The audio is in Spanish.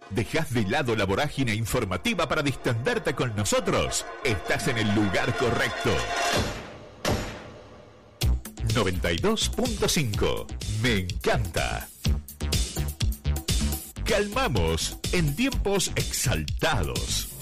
¿Dejás de lado la vorágine informativa para distenderte con nosotros? Estás en el lugar correcto. 92.5. Me encanta. Calmamos en tiempos exaltados.